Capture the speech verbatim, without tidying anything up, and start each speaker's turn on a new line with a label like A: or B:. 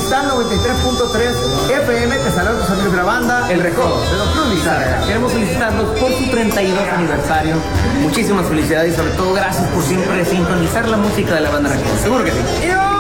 A: Cristal noventa y tres punto tres F M. Te saluda tu amigo de la banda El Recodo de Don Cruz Lizárraga.
B: Queremos felicitarlos por su treinta y dos aniversario. Muchísimas felicidades y sobre todo gracias por siempre sintonizar la música de la banda Recodo. Seguro que sí.
A: ¡Y